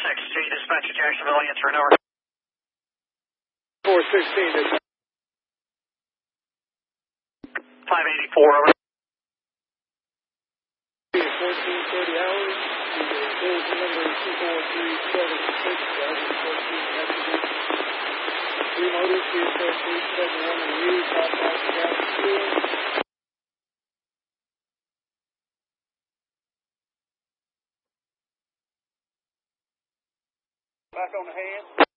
416, dispatch to Jacksonville, answer over. 416, dispatch. 584, over. 1430 hours. Vehicle number 24376, driving 14 messages. 3 motors, CSS 371 and U, top off gas fuel. Back on the hand.